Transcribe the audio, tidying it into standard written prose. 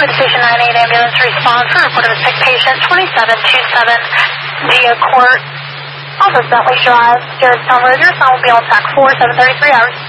with Station 98 ambulance response for report of a sick patient, 2727 Via Court, off of Bentley Drive, Jaredstown, Roger. Sound will be on track 4, 7:33 hours.